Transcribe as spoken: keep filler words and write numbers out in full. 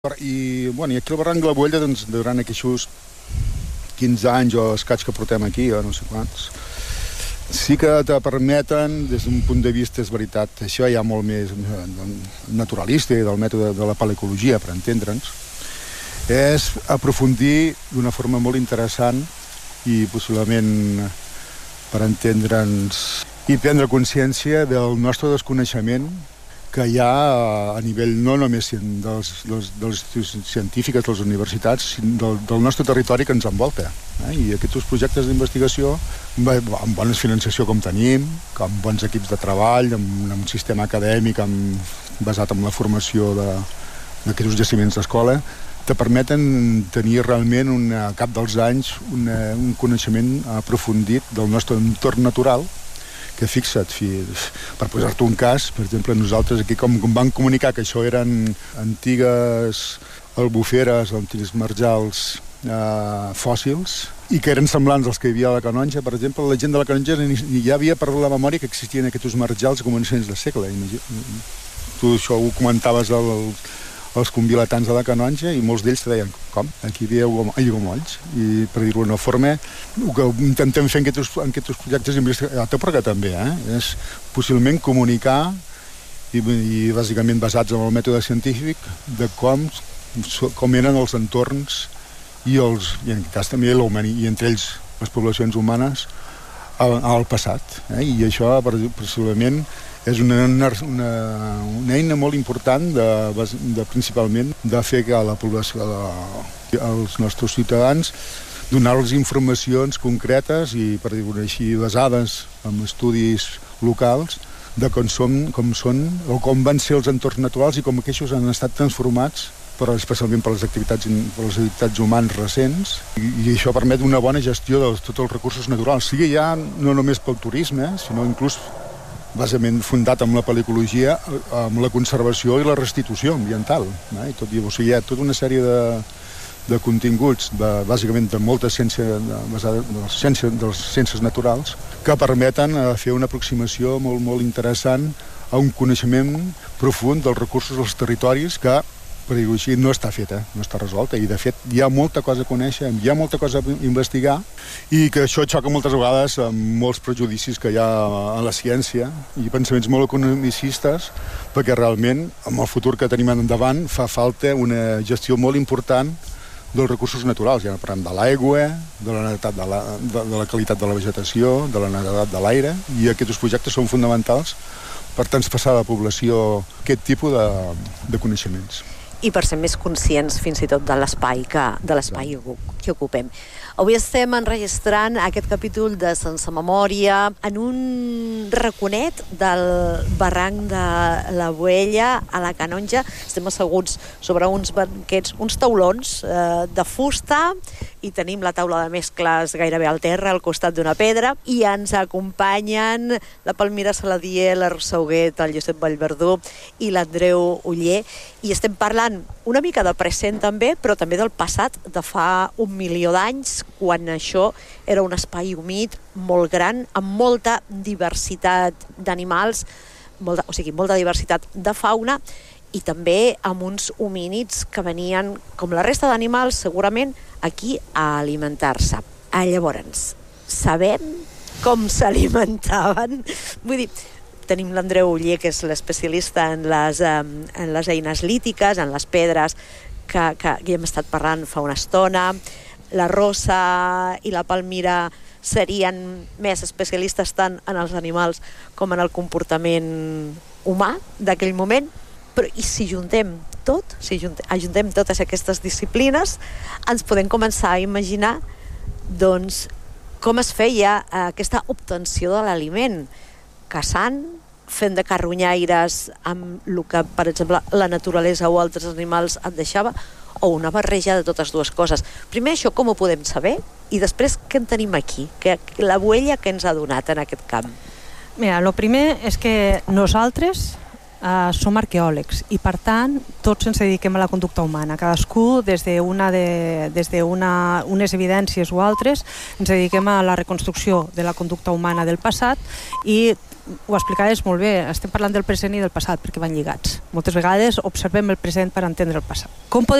I, bueno, i aquí al barranc de la Boella, doncs, durant aquests quinze anys o escaig que portem aquí, o no sé quants, sí que te permeten, des d'un punt de vista, és veritat, això ja molt més naturalista i del mètode de la paleocologia, per entendre'ns, és aprofundir d'una forma molt interessant i possiblement per entendre'ns i prendre consciència del nostre desconeixement que hi ha a nivell no només dels, dels, dels instituts científics, de les universitats, sinó del, del nostre territori que ens envolta. Eh? I aquests projectes d'investigació, amb bona financiació com tenim, amb bons equips de treball, amb un sistema acadèmic amb, basat en la formació d'aquests jaciments d'escola, te permeten tenir realment, una, a cap dels anys, una, un coneixement aprofundit del nostre entorn natural, que fixa't, per posar-te un cas, per exemple, nosaltres aquí com, com vam comunicar que això eren antigues albuferes, antics marjals eh, fòssils, i que eren semblants als que hi havia a la Canonja, per exemple, la gent de la Canonja ni, ni ja havia per la memòria que existien aquests marjals a començaments de segle. Tu això ho comentaves al, als convilatans de la Canonja i molts d'ells te deien, com? Aquí hi havia aiguamolls. I per dir-ho d'una forma, el que intentem fer en aquests, en aquests projectes d'investigació, però que també, eh, és possiblement comunicar i, i bàsicament basats en el mètode científic de com, com eren els entorns i, els, i en aquest cas també i entre ells les poblacions humanes al, al passat. Eh? I això possiblement és una, una, una eina molt important de, de, principalment de fer que a la població, a, als nostres ciutadans, donar-los informacions concretes i, per dir-ho així, basades en estudis locals de com són, com són o com van ser els entorns naturals i com aquests han estat transformats, però especialment per les activitats, per les activitats humanes recents, i, i això permet una bona gestió de tots els recursos naturals, sigui ja no només pel turisme, sinó inclús bàsicament fundat amb la paleocologia, amb la conservació i la restitució ambiental. Eh? I tot, i, o sigui, hi ha tota una sèrie de, de continguts, de, bàsicament de molta ciència, de, basada de les ciències, de les ciències naturals, que permeten eh, fer una aproximació molt, molt interessant a un coneixement profund dels recursos dels territoris que, per dir-ho així, no està feta, no està resolta, i de fet hi ha molta cosa a conèixer, hi ha molta cosa a investigar, i que això xoca moltes vegades amb molts prejudicis que hi ha a la ciència i pensaments molt economicistes, perquè realment, amb el futur que tenim endavant, fa falta una gestió molt important dels recursos naturals. Ja parlem de l'aigua, de la, de, la, de, de la qualitat de la vegetació, de la netedat de l'aire, i aquests projectes són fonamentals per traspassar a la població aquest tipus de, de coneixements. I per ser més conscients fins i tot de l'espai que, de l'espai que ocupem. Avui estem enregistrant aquest capítol de Sense Memòria en un raconet del barranc de la Boella a la Canonja. Estem asseguts sobre uns banquets, uns taulons eh, de fusta, i tenim la taula de mescles gairebé al terra, al costat d'una pedra, i ens acompanyen la Palmira Saladier, la Rosa Huguet, el Josep Vallverdú i l'Andreu Oller, i estem parlant una mica de present també, però també del passat, de fa un milió d'anys, quan això era un espai humit molt gran, amb molta diversitat d'animals, molta, o sigui, molta diversitat de fauna, i també amb uns homínids que venien, com la resta d'animals, segurament aquí a alimentar-se. Ah, llavors, sabem com s'alimentaven? Vull dir, tenim l'Andreu Oller, que és l'especialista en les, en les eines lítiques, en les pedres, que, que ja hem estat parlant fa una estona. La Rosa i la Palmira serien més especialistes tant en els animals com en el comportament humà d'aquell moment. Però i si juntem tot, si juntem, ajuntem totes aquestes disciplines, ens podem començar a imaginar doncs, com es feia aquesta obtenció de l'aliment, caçant, fent de carronyaires amb el que, per exemple, la naturalesa o altres animals et deixava, o una barreja de totes dues coses. Primer això com ho podem saber, i després què en tenim aquí, que, la Boella que ens ha donat en aquest camp. Mira, el primer és que nosaltres Uh, som arqueòlegs i per tant tots ens dediquem a la conducta humana, cadascú des d'una de, des d'una unes evidències o altres ens dediquem a la reconstrucció de la conducta humana del passat i ho explicaves molt bé, estem parlant del present i del passat perquè van lligats. Moltes vegades observem el present per entendre el passat. Com podem